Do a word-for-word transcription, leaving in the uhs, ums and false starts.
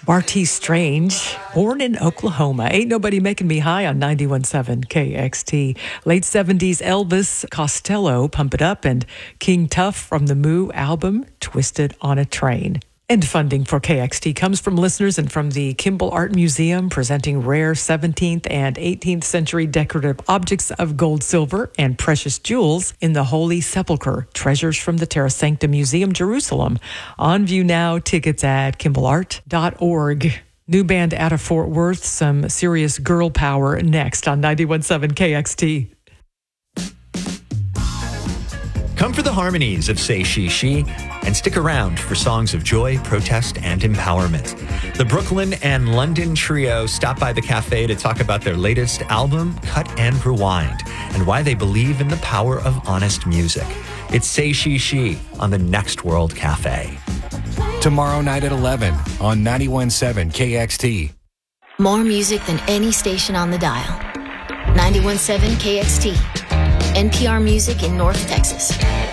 Marty Strange, born in Oklahoma. Ain't Nobody Making Me High on ninety-one point seven K X T. Late seventies Elvis Costello, Pump It Up, and King Tuff from the Moo album, Twisted on a Train. And funding for K X T comes from listeners and from the Kimball Art Museum, presenting rare seventeenth and eighteenth century decorative objects of gold, silver, and precious jewels in the Holy Sepulchre, treasures from the Terra Sancta Museum, Jerusalem. On view now, tickets at kimball art dot org. New band out of Fort Worth, some serious girl power next on ninety-one point seven K X T. Come for the harmonies of Say She She and stick around for songs of joy, protest, and empowerment. The Brooklyn and London trio stop by the cafe to talk about their latest album, Cut and Rewind, and why they believe in the power of honest music. It's Say She She on the Next World Cafe. Tomorrow night at eleven on ninety-one point seven K X T. More music than any station on the dial. ninety-one point seven K X T. N P R Music in North Texas.